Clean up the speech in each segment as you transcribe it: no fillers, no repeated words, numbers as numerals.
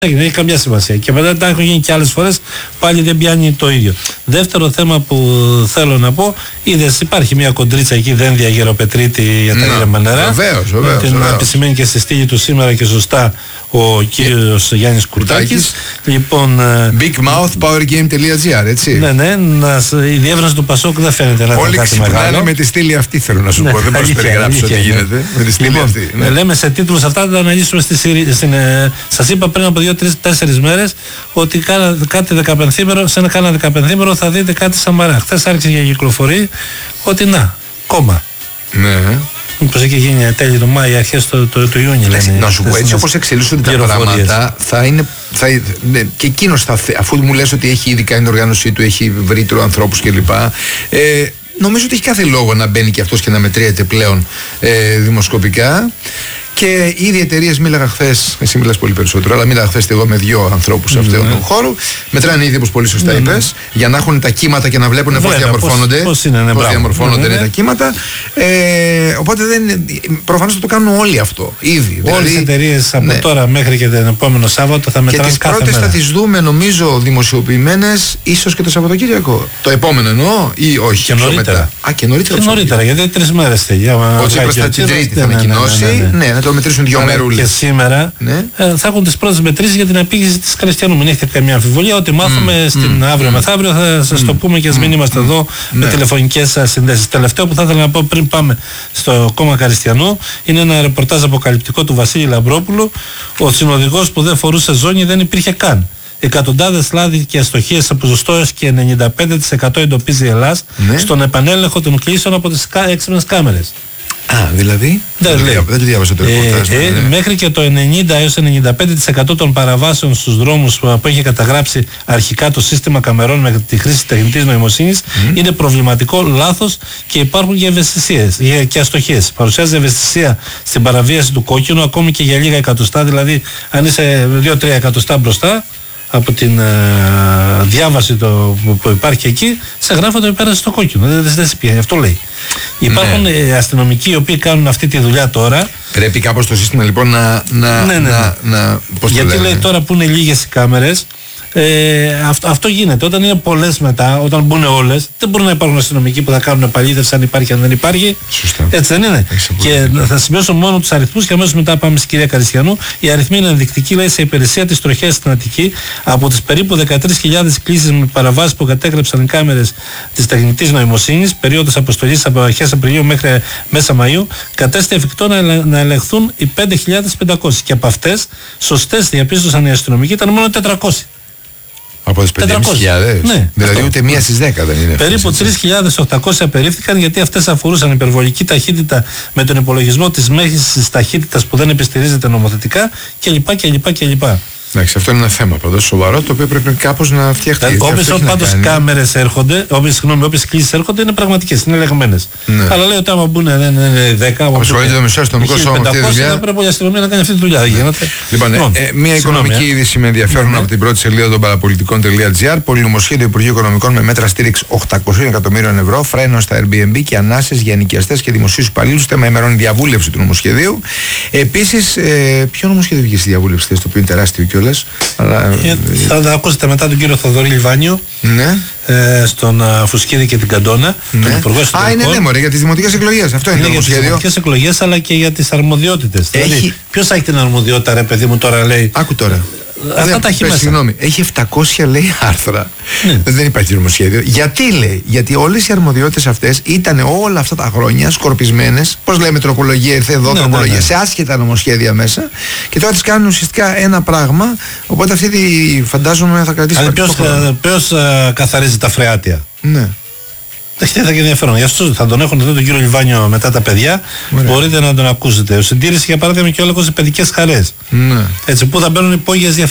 Δεν έχει καμιά σημασία. Και μετά τα έχουν γίνει και άλλες φορές, πάλι δεν πιάνει το ίδιο. Δεύτερο θέμα που θέλω να πω, είδες, υπάρχει μια κοντρίτσα εκεί, Δένδια Γεροπετρίτη για τα ήρεμα νερά. Βεβαίως. Την επισημαίνει και στη στήλη του σήμερα και σωστά ο κύριος Γιάννης Κουρτάκης. Λοιπόν, bigmouthpowergame.gr, έτσι. Ναι, η διεύρυνση του Πασόκ δεν φαίνεται να είναι κάτι μεγάλο. Όλοι με τη στήλη αυτή, θέλω να σου πω. Δεν μπορώ να περιγράψω τι γίνεται. Με τη στήλη αυτή. Λέμε σε τίτλους αυτά, θα τα αναλύσουμε σας είπα πριν από 2-3-4 μέρες ότι κάτι δεκαπενθήμερο, σε κάνα δεκαπενθήμερο θα δείτε κάτι Σαμαρά. Χθες άρχισε για κυκλοφορεί ότι κόμμα. Ναι. Μήπως έχει γίνει τέλη του Μάη, αρχές του Ιούνιου. Να σου πω, έτσι όπως εξελίσσονται τα πράγματα, και εκείνος αφού μου λες ότι έχει ήδη κάνει την οργάνωσή του, έχει βρει ανθρώπους κλπ. Νομίζω ότι έχει κάθε λόγο να μπαίνει και αυτός και να μετριέται πλέον δημοσκοπικά. Και ήδη οι εταιρείες, μίλαγα χθες, εσύ μιλάς πολύ περισσότερο, αλλά μίλαγα χθες εγώ με 2 ανθρώπους σε αυτόν τον χώρο. Μετράνε ήδη, όπως πολύ σωστά είπες, για να έχουν τα κύματα και να βλέπουν πώς διαμορφώνονται. Πώς διαμορφώνονται τα κύματα. Οπότε προφανώς θα το κάνουν όλοι αυτό ήδη. Όλες οι εταιρείες από τώρα μέχρι και τον επόμενο Σάββατο θα μετράνε κάθε μέρα. Και τις πρώτες θα τις δούμε, νομίζω, δημοσιοποιημένες ίσως και το Σαββατοκύριακο. Το επόμενο εννοώ ή όχι? Και νωρίτερα. Και νωρίτερα, γιατί 3 μέρες θέλει. Ο Τσίπρας την Τρίτη θα ανακοινώσει. Ναι, να το μετρήσουν 2 μέρες. Και σήμερα θα έχουν τις πρώτες μετρήσεις για την απήγηση της Χριστιανού. Μην έχετε καμία αμφιβολία. Ό,τι μάθουμε στην αύριο μεθαύριο θα σας το πούμε και ας μην είμαστε εδώ με τηλεφωνικές συνδέσεις. Τελευταίο που θα ήθελα να πω πριν πάμε στο κόμμα Χριστιανού είναι ένα ρεπορτάζ αποκαλυπτικό του Βασίλη Λαμπρόπουλου. Ο συνοδηγός που δεν φορούσε ζώνη δεν υπήρχε καν. Εκατοντάδες λάθη και αστοχίες σε ποσοστό έως και 95% εντοπίζει η Ελλάς στον επανέλεγχο των κλήσεων από τις έξυπνες κάμερες. Δηλαδή δεν το διάβασα το ρεπορτάζ. Μέχρι και το 90 έως 95% των παραβάσεων στους δρόμους που έχει καταγράψει αρχικά το σύστημα καμερών με τη χρήση τεχνητής νοημοσύνης είναι προβληματικό, λάθος και υπάρχουν και ευαισθησίες και αστοχίες. Παρουσιάζει ευαισθησία στην παραβίαση του κόκκινου ακόμη και για λίγα εκατοστά, δηλαδή αν είσαι 2-3 εκατοστά μπροστά από την διάβαση που υπάρχει εκεί, σε γράφω το υπέρασε στο κόκκινο. Δεν σε πιάνει, αυτό λέει. Υπάρχουν αστυνομικοί οι οποίοι κάνουν αυτή τη δουλειά τώρα. Πρέπει κάπως το σύστημα λοιπόν να γιατί λέει τώρα που είναι λίγες οι κάμερες, αυτό γίνεται. Όταν είναι πολλές μετά, όταν μπουν όλες, δεν μπορούν να υπάρχουν αστυνομικοί που θα κάνουν επαλήθευση αν υπάρχει, αν δεν υπάρχει. Σωστά. Έτσι δεν είναι? Και θα σημειώσω μόνο τους αριθμούς και αμέσως μετά πάμε στην κυρία Καριστιανού. Οι αριθμοί είναι ενδεικτικοί, λέει, σε υπηρεσία της τροχέας στην Αττική. Από τις περίπου 13.000 κλήσεις με παραβάσεις που κατέγραψαν οι κάμερες της τεχνητής νοημοσύνης, περίοδος αποστολής από αρχές Απριλίου μέχρι μέσα Μαΐου, κατέστη εφικτό να ελεγχθούν οι 5.500. Και από αυτές, σωστές διαπίστωσαν οι αστυνομικοί, ήταν μόνο 400. Από τις 5.500. Ναι, δηλαδή αυτό. ούτε μία στις 10 δεν είναι. Περίπου 3.800 απερίφθηκαν γιατί αυτές αφορούσαν υπερβολική ταχύτητα με τον υπολογισμό της μέγιστης ταχύτητας που δεν επιστηρίζεται νομοθετικά κλπ. Εντάξει, αυτό είναι ένα θέμα πάντως σοβαρό το οποίο πρέπει κάπως να φτιαχτεί. Όποιες πάντως κάμερες έρχονται, όποιες κλήσεις έρχονται είναι πραγματικές, είναι ελεγμένες. Αλλά λέει ότι άμα μπουν δεν είναι 10, απασχολείται το μισό αστυνομικό σώμα αυτή τη δουλειά. Θα πρέπει η αστυνομία να κάνει αυτή τη δουλειά. Λοιπόν, μια οικονομική είδηση με ενδιαφέρον από την πρώτη σελίδα των παραπολιτικών.gr. Πολυνομοσχέδιο Υπουργείου Οικονομικών με μέτρα στήριξη 800 εκατομμύριων ευρώ, φρένο στα Airbnb και ανάσες για ενοικιαστές και δημοσίους υπαλλήλους. Θέμα ημερών η διαβούλευση του νομοσχεδίου. Επίσης, ποιο νομοσχέδιο βγήκε στη διαβούλευση, το οποίο είναι τεράστιο κιόλας. Θα τα ακούσετε μετά τον κύριο Θοδωρή Λιβάνιο στον Φουσκίδη και την Καντόνα. Είναι μωρέ για τις δημοτικές εκλογές. Αυτό είναι το νομοσχέδιο. Για τις δημοτικές εκλογές αλλά και για τις αρμοδιότητες. Δηλαδή, ποιος θα έχει την αρμοδιότητα, ρε παιδί μου, τώρα λέει. Άκου τώρα. Αυτά τα έχει μέσα. Συγγνώμη, έχει 700 λέει άρθρα. Δεν υπάρχει νομοσχέδιο. Γιατί λέει? Γιατί όλες οι αρμοδιότητες αυτές ήταν όλα αυτά τα χρόνια σκορπισμένες. Πώς λέμε, τροπολογία ήρθε εδώ, τροπολογία σε άσχετα νομοσχέδια μέσα. Και τώρα τις κάνουν ουσιαστικά ένα πράγμα. Οπότε αυτή φαντάζομαι θα κρατήσει. Αλλά ποιος καθαρίζει τα φρεάτια? Ναι. Θα και ενδιαφέρον. Γι' αυτό θα τον έχουν εδώ τον κύριο Λιβάνιο μετά τα παιδιά. Μπορείτε να τον ακούσετε. Ο συντήρηση για παράδειγμα και όλο σε παιδικές χαρές. Έτσι, που θα μπαίνουν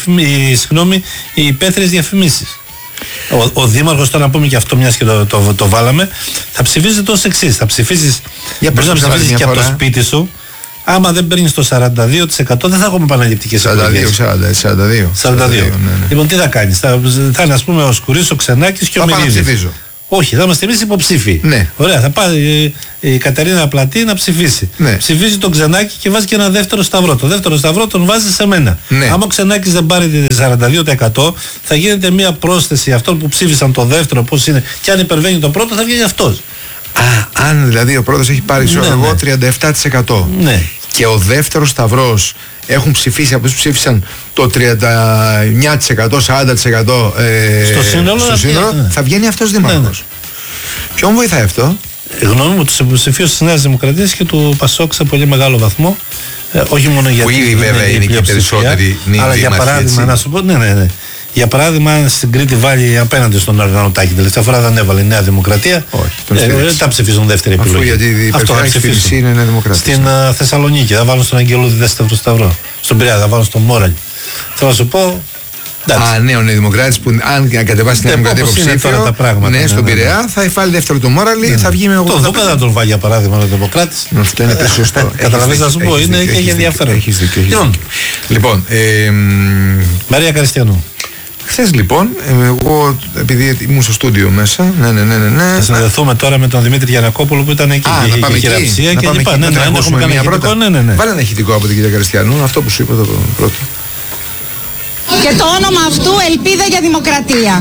οι υπαίθριες διαφημίσεις. Ο δήμαρχος, τώρα να πούμε και αυτό, μιας και το βάλαμε, θα ψηφίζει ως εξής. Θα ψηφίσεις, μπορείς να ψηφίσεις και από το σπίτι σου. Άμα δεν παίρνεις το 42% δεν θα έχουμε επαναληπτικές εκλογές. 42. Λοιπόν, τι θα κάνεις? Θα είναι ας πούμε ο Σκουρής, ο Ξενάκης και ο Μυρίδης. Όχι, θα είμαστε εμείς υποψήφοι. Ναι. Ωραία, θα πάει η Κατερίνα Πλατή να ψηφίσει. Ναι. Ψηφίζει τον Ξενάκη και βάζει και ένα δεύτερο σταυρό. Το δεύτερο σταυρό τον βάζει σε μένα. Ναι. Άμα ο Ξενάκης δεν πάρει 42%, θα γίνεται μια πρόσθεση αυτών που ψήφισαν το δεύτερο, πώς είναι, και αν υπερβαίνει το πρώτο, θα βγαίνει αυτός. Αν δηλαδή ο πρώτος έχει πάρει, ξέρω εγώ, 37%. Ναι. Και ο δεύτερος σταυρός έχουν ψηφίσει από τους που ψήφισαν το 39%, 40% στο σύνολο, ναι. Θα βγαίνει αυτός δήμαρχος. Ναι. Ποιον βοηθάει αυτό? Γνώμη μου, τους υποψηφίους της Νέας Δημοκρατίας και του Πασόκ σε πολύ μεγάλο βαθμό. Όχι μόνο γιατί που ήδη βέβαια είναι και περισσότεροι αλλά για παράδειγμα, να σου πω, ναι. Για παράδειγμα, αν στην Κρήτη βάλει απέναντι στον Αργανωτάκη, τελευταία φορά δεν έβαλε η Νέα Δημοκρατία. Όχι, τα ψηφίζουν δεύτερη επιλογή. Αφού γιατί η υπερψήφιση είναι Νέα Δημοκρατία. Στην Θεσσαλονίκη θα βάλουν στον Αγγελούδη δεύτερο σταυρό. Στον Πειραιά θα βάλουν στον Μόραλ. Θέλω να σου πω. Ναι, ο Δημοκράτης που αν κατεβάσει την Δημοκρατία υποψήφιο, ναι, στον Πειραιά θα βάλει δεύτερο το Μόραλ, θα βγει με 80%. Το Δούκα θα τον βάλει για παράδειγμα ο Δημοκράτης. Αυτό είναι σωστό. Καταλαβαίνεις να σου πω, είναι και έχει ενδιαφέρον. Έχεις δίκιο. Λοιπόν, Μαρία Καριστιανού. Χθες λοιπόν, εγώ επειδή ήμουν στο στούντιο μέσα, ναι. Θα συνδεθούμε τώρα με τον Δημήτρη Γιαννακόπουλο που ήταν εκεί. Να είχε χειραψία και λοιπά. Ναι, έχουμε κάνει ηχητικό. Βάλε ένα ηχητικό από την κυρία Καριστιανού, αυτό που σου είπα το πρώτο. Και το όνομα αυτού Ελπίδα για Δημοκρατία.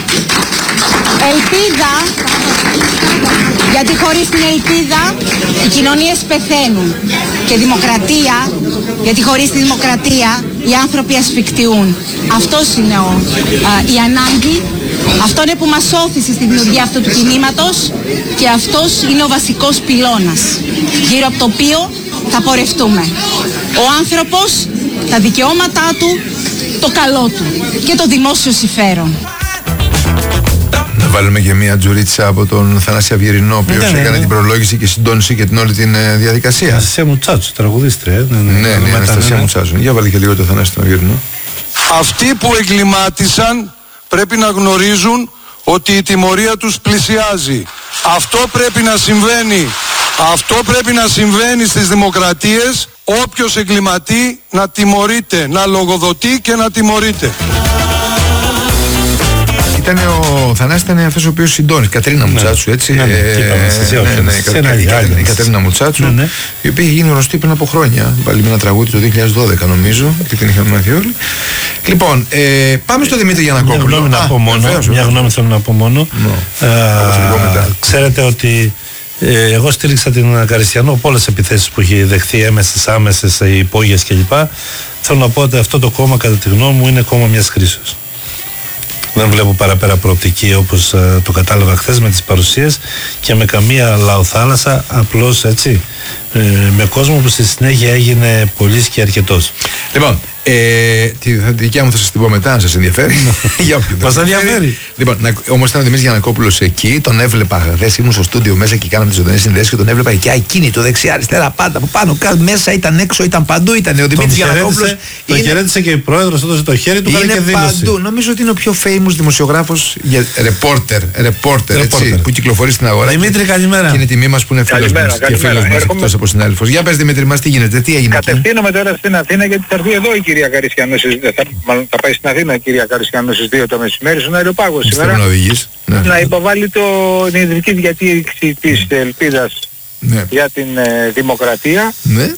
Ελπίδα, γιατί χωρίς την ελπίδα οι κοινωνίες πεθαίνουν. Και δημοκρατία, γιατί χωρίς τη δημοκρατία οι άνθρωποι ασφικτιούν. Αυτός είναι η ανάγκη, αυτό είναι που μας όθησε στη δημιουργία αυτού του κινήματος και αυτός είναι ο βασικός πυλώνας, γύρω από το οποίο θα πορευτούμε. Ο άνθρωπος, τα δικαιώματά του, το καλό του και το δημόσιο συμφέρον. Να βάλουμε και μια τζουρίτσα από τον Θανάση Αυγερινό, ο οποίος έκανε την προλόγηση και συντόνισε και την όλη την διαδικασία. Αναστασία Μουτσάτσου, τραγουδίστρια. Ναι, Αναστασία Μουτσάτσου. Για βάλει και λίγο το Θανάση τον Αυγερινό. Αυτοί που εγκλημάτισαν πρέπει να γνωρίζουν ότι η τιμωρία τους πλησιάζει. Αυτό πρέπει να συμβαίνει. Αυτό πρέπει να συμβαίνει στις δημοκρατίες. Όποιος εγκληματεί να τιμωρείται, να λογοδοτεί και να τιμωρείται. Ο Θανάσης ήταν αυτός ο οποίος συντώνει. Κατερίνα Μουτσάτσου, έτσι. Η Κατερίνα Μουτσάτσου, η οποία είχε γίνει γνωστή πριν από χρόνια. Πάλι με ένα τραγούδι το 2012, νομίζω, και την είχαμε μάθει όλοι. Λοιπόν, πάμε στο Δημήτρη Γιαννακόπουλο. Μια γνώμη θέλω να πω μόνο. Ξέρετε ότι εγώ στήριξα την Καριστιανό από όλες τις επιθέσεις που έχει δεχθεί, έμεσες, άμεσες, υπόγειες κλπ. Θέλω να πω ότι αυτό το κόμμα, κατά τη γνώμη μου, είναι κόμμα μιας κρίσεως. Δεν βλέπω παραπέρα προοπτική, όπως το κατάλαβα χθες με τις παρουσίες, και με καμία λαοθάλασσα, απλώς έτσι, με κόσμο που στη συνέχεια έγινε πολύς και αρκετός. Λοιπόν, τη δικιά μου θα σας την πω μετά, αν σας ενδιαφέρει. Μας ενδιαφέρει. Λοιπόν, όμως ήταν ο Δημήτρης Γιαννακόπουλος εκεί, τον έβλεπα χθες, ήμουν στο στούντιο μέσα και κάναμε τις ζωντανές συνδέσεις και τον έβλεπα εκεί ακίνητο, δεξιά, αριστερά, πάντα από πάνω, κάτω, μέσα ήταν, έξω ήταν, παντού ήταν. Ο Δημήτρης Γιαννακόπουλος. Τον χαιρέτησε και η πρόεδρος, έδωσε το χέρι του, κάνει και δήλωση. Παντού. Νομίζω ότι είναι ο πιο famous δημοσιογράφος, reporter, που κυκλοφορεί στην αγορά. Δημήτρη, καλημέρα. Και είναι τιμή μας που είναι φίλος μας και φίλος μας εκτός από συνάδελφος. Για πες Δημήτρη μας, τι γίνεται, τι έγινε? Κατευθύνομαι τώρα στην Αθήνα γιατί θα έρθει εδώ η κυρία Καριστιανού. Μάλλον θα πάει στην Αθήνα η κυρία Καριστιανού στις 2 το μεσημέρι στον Αεροπάγο σήμερα. Να υποβάλει την ιδρυτική διατήρηξη της ελπίδας για την δημοκρατία.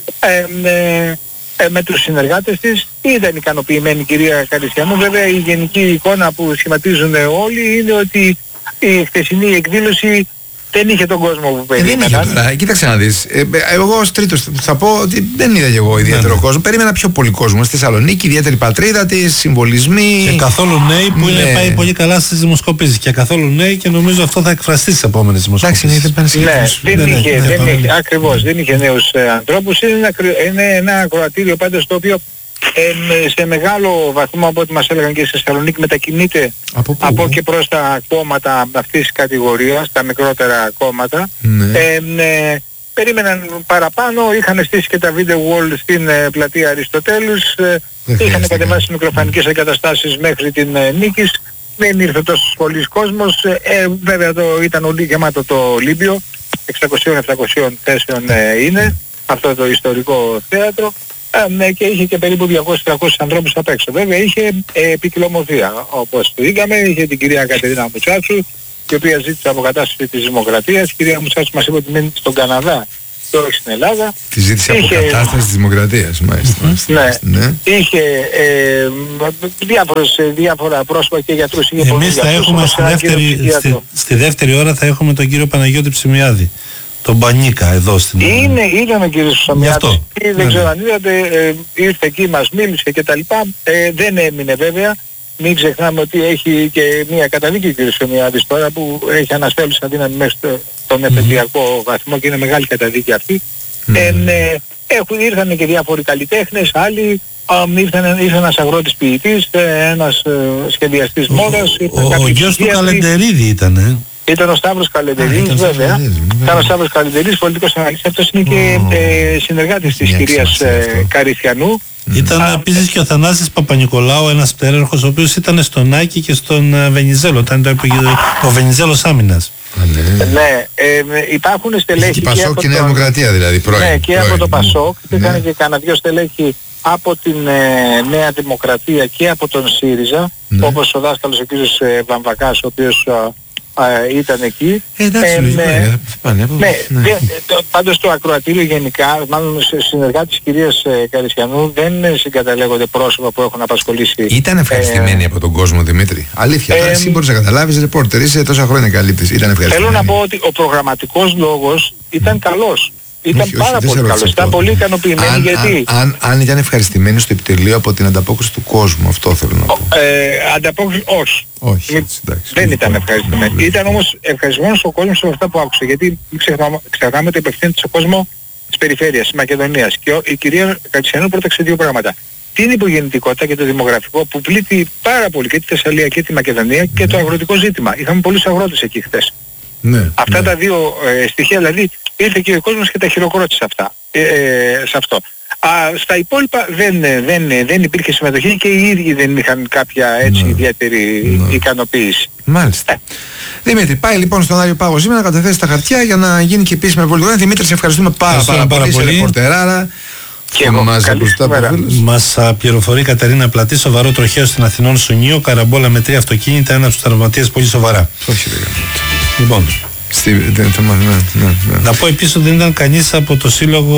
Με τους συνεργάτες της. Ήταν ικανοποιημένη η κυρία Καριστιανού. Βέβαια η γενική εικόνα που σχηματίζουν όλοι είναι ότι η χθεσινή εκδήλωση δεν είχε τον κόσμο που περίμεναν. Κοίταξε να δεις. Εγώ ως τρίτος θα πω ότι δεν είδα και εγώ ιδιαίτερο κόσμο. Περίμενα πιο πολύ κόσμο. Στη Θεσσαλονίκη, ιδιαίτερη πατρίδα της, συμβολισμοί. Και καθόλου νέοι που είναι πάει πολύ καλά στις δημοσκοπήσεις. Και καθόλου νέοι και νομίζω αυτό θα εκφραστεί στις επόμενες δημοσκοπήσεις. Ακριβώς. Δεν είχε νέους ανθρώπους. Είναι ένα ακροατήριο πάντως το οποίο σε μεγάλο βαθμό από ό,τι μας έλεγαν και στη Θεσσαλονίκη μετακινείται από και προς τα κόμματα αυτής της κατηγορίας, τα μικρότερα κόμματα. Περίμεναν παραπάνω, είχαν στήσει και τα video wall στην πλατεία Αριστοτέλους, είχαν κατεβάσει μικροφανικές εγκαταστάσεις μέχρι την Νίκης, δεν ήρθε τόσο πολλής κόσμος, βέβαια ήταν όλοι γεμάτο το Ολύμπιο, 600-700 θέσεων είναι, αυτό το ιστορικό θέατρο. Και είχε και περίπου 200-300 ανθρώπους απ' έξω. Βέβαια είχε ποικιλομορφία, όπως το είδαμε, είχε την κυρία Κατερίνα Μουτσάτσου, η οποία ζήτησε αποκατάσταση της δημοκρατίας. Η κυρία Μουτσάτση μας είπε ότι μένει στον Καναδά και όχι στην Ελλάδα. Τη ζήτησε αποκατάσταση της δημοκρατίας, μάλιστα. Ναι. Είχε διάφορα πρόσωπα και γιατρούς. Εμείς θα έχουμε στη δεύτερη ώρα θα έχουμε τον κύριο Παναγιώτη Ψημιάδη, τον Μπανίκα εδώ στην Ελλάδα. Ήταν ο κύριος Ψημιάδης. Δεν ξέρω αν είδατε, ήρθε εκεί, μας μίλησε κτλ. Δεν έμεινε βέβαια. Μην ξεχνάμε ότι έχει και μια καταδίκη ο κύριος Ψημιάδης τώρα που έχει αναστέλουσα δύναμη μέχρι τον εφετειακό βαθμό και είναι μεγάλη καταδίκη αυτή. Ήρθαν και διάφοροι καλλιτέχνες, άλλοι. Ήρθε ένας αγρότης ποιητής, ένας σχεδιαστής μόδας. Ο γιος του Καλεντερίδη ήτανε. Ήταν ο Σταύρος Καλεντερίδης, βέβαια. Ήταν ο Σταύρος Καλεντερίδης, πολιτικός αναλυτής. Αυτός είναι και συνεργάτης της κυρίας Καριστιανού. Ήταν επίσης και ο Θανάσης Παπα-Νικολάου, ένας πτέραρχος, ο οποίος ήταν στον Άκη και στον Βενιζέλο, ήταν ο Βενιζέλος Άμυνας. Ναι, υπάρχουν στελέχη και Πασόκ και Νέα Δημοκρατία δηλαδή, πρώην. Ναι, και από το Πασόκ, ήταν και κανένα δυο στελέχη από την Νέα Δημοκρατία και από τον ΣΥΡΙΖΑ, όπως ο δάσκαλος ο κύριος Βαμβακάς, ο οποίος ήταν εκεί. Πάντως το ακροατήριο γενικά, μάλλον συνεργάτες της κυρίας Καριστιανού, δεν συγκαταλέγονται πρόσωπα που έχουν απασχολήσει. Ήταν ευχαριστημένοι από τον κόσμο, Δημήτρη. Αλήθεια, τώρα εσύ μπορείς να καταλάβεις, ρεπόρτερ, είσαι τόσα χρόνια καλύπτης. Ήταν ευχαριστημένοι. Θέλω να πω ότι ο προγραμματικός λόγος ήταν καλός. Ήταν πάρα πολύ καλός. Ήταν πολύ ικανοποιημένοι γιατί... Αν ήταν ευχαριστημένοι στο επιτελείο από την ανταπόκριση του κόσμου, αυτό θέλω να πω. Ανταπόκριση, όχι. Εντάξει, δεν ήταν ευχαριστημένοι. Ήταν όμως ευχαριστημένος ο κόσμος σε αυτά που άκουσε. Γιατί ξεχνάμε ότι απευθύνεται στον κόσμο της περιφέρειας, της Μακεδονίας. Και η κυρία Κατσιανού πρόταξε δύο πράγματα. Την υπογεννητικότητα και το δημογραφικό που πλήττει πάρα πολύ και τη Θεσσαλία και τη Μακεδονία και το αγροτικό ζήτημα. Είχαμε πολλούς αγρότες εκεί χθες. Αυτά τα δύο στοιχεία, δηλαδή ήρθε και ο κόσμος και τα χειροκρότησε σε αυτό. Στα υπόλοιπα δεν υπήρχε συμμετοχή και οι ίδιοι δεν είχαν κάποια έτσι ιδιαίτερη ικανοποίηση. Μάλιστα. Δημήτρη, πάει λοιπόν στον Άριο Πάγο σήμερα να καταθέσει τα χαρτιά για να γίνει και επίσημη πολιτική. Δημήτρη, σε ευχαριστούμε πάρα πολύ. Σε ρεπορτεράρα. Και μας πληροφορεί η Κατερίνα Πλατή, σοβαρό τροχαίο στην Αθηνών Σουνίου, καραμπόλα με 3 αυτοκίνητα, ένα από τους τραυματίες πολύ σοβαρά. Όχι, λοιπόν. Ναι. Να πω επίσης ότι δεν ήταν κανείς από το σύλλογο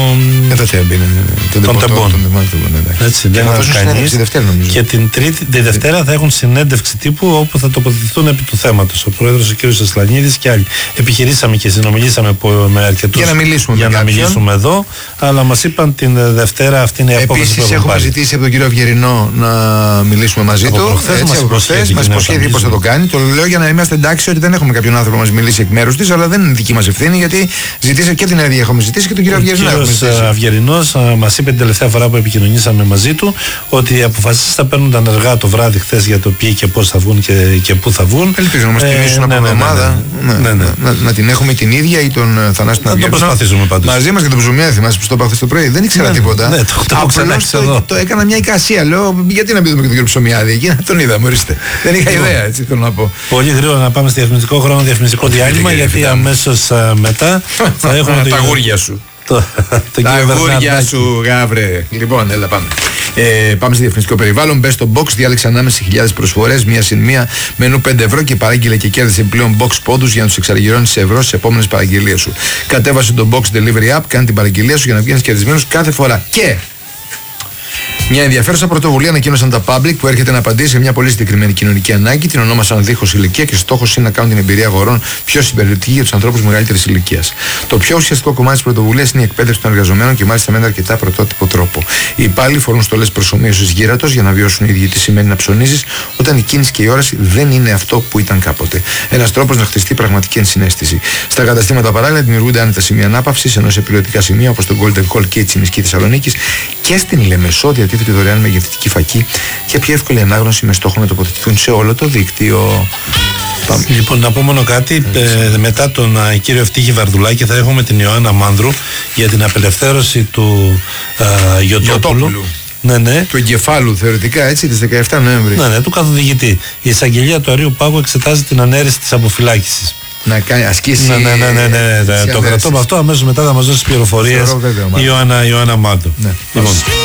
των τεμπών. Έτσι, δεν ήταν κανείς. Και τη Δευτέρα θα έχουν συνέντευξη τύπου όπου θα τοποθετηθούν επί του θέματος. Ο πρόεδρος ο κ. Ασλανίδης και άλλοι. Επιχειρήσαμε και συνομιλήσαμε με αρκετούς για να μιλήσουμε εδώ, αλλά μας είπαν την Δευτέρα αυτή είναι η απόφαση. Επίσης έχουμε ζητήσει από τον κύριο Αυγερινό να μιλήσουμε μαζί του. Μας υποσχέθηκε πως θα το κάνει. Το λέω για να είμαστε εντάξει ότι δεν έχουμε κάποιον άνθρωπο να μας μιλήσει εκ μέρους της, αλλά δεν είναι δική μας ευθύνη, γιατί ζητήσαμε και την ΕΔΙ έχουμε ζητήσει και τον κύριο Αυγερινό. Ο κύριος Αυγερινός μας είπε την τελευταία φορά που επικοινωνήσαμε μαζί του ότι οι αποφάσεις θα παίρνονταν αργά το βράδυ χθες για το ποιοι και πώς θα βγουν και πού θα βγουν. Ελπίζω να μας τιμήσουν από εβδομάδα. Να την έχουμε την ίδια ή τον Θανάση τον Αυγερινό. Να το προσπαθήσουμε πάντως. Μαζί μας και τον Ψουμιά, θυμάσαι που το είπα χθες το πρωί. Δεν ήξερα τίποτα. Το έκανα μια εικασία. Λέω γιατί να μην δούμε και τον κύριο Ψωμιάδη εκεί, να τον είδαμε. Ορίστε. Δεν είχα ιδέα, έτσι θέλω να πω. Πολύ γρήγορα να πάμε στη διαφημιστικό χρόνο, διαφημιστικό διάλειμμα, γιατί αμέσως μετά θα έχουμε τα γούρια σου. Τα αγούρια σου, γάβρε. Λοιπόν, έλα πάμε. Πάμε στο διαφημιστικό περιβάλλον. Μπες στο box, διάλεξε ανάμεσα σε χιλιάδες προσφορές, μία συν μία, μενού 5 ευρώ και παράγγειλε και κέρδισε πλέον box πόντους για να τους εξαργυρώνεις σε ευρώ στις επόμενες παραγγελίες σου. Κατέβασε το box delivery app, κάνει την παραγγελία σου για να βγαίνεις κερδισμένος κάθε φορά. Και μια ενδιαφέρουσα πρωτοβουλία ανακοίνωσαν τα Public που έρχεται να απαντήσει σε μια πολύ συγκεκριμένη κοινωνική ανάγκη. Την ονόμασαν δίχως ηλικία και στόχος είναι να κάνουν την εμπειρία αγορών πιο συμπεριληπτική για τους ανθρώπους μεγαλύτερης ηλικίας. Το πιο ουσιαστικό κομμάτι της πρωτοβουλίας είναι η εκπαίδευση των εργαζομένων και μάλιστα με ένα αρκετά πρωτότυπο τρόπο. Οι υπάλληλοι φορούν στολές προσομοίωσης γύρατος για να βιώσουν οι ίδιοι τι σημαίνει να ψωνίζεις όταν η κίνηση και η όραση δεν είναι αυτό που ήταν κάποτε. Ένας τρόπος να χτιστεί πραγματική ενσυναίσθηση. Στα καταστήματα παράλληλα δημιουργούνται άνετα σημεία ανάπαυσης, ενώ σε πιλωτικά σημεία όπως το Golden Call και η Τσιμισκή Θεσσαλονίκης και στην Λεμεσό διατίθεται δωρεάν μεγεθυντική φακή και πιο εύκολη ανάγνωση με στόχο να τοποθετηθούν σε όλο το δίκτυο. Λοιπόν, να πω μόνο κάτι. Μετά τον κύριο Ευτύχη Βαρδουλάκη θα έχουμε την Ιωάννα Μάνδρου για την απελευθέρωση του Γιωτόπουλου. Ναι. Του εγκεφάλου θεωρητικά, έτσι, τις 17 Νοέμβρη. Ναι, του καθοδηγητή. Η εισαγγελία του Αρείου Πάγου εξετάζει την ανέρεση της αποφυλάκησης. Να κάνει ασκήσει. Ναι. Το κρατώ με αυτό. Αμέσως μετά θα μας δώσει πληροφορίες η Ιωάννα Μάνδρου. Λοιπόν.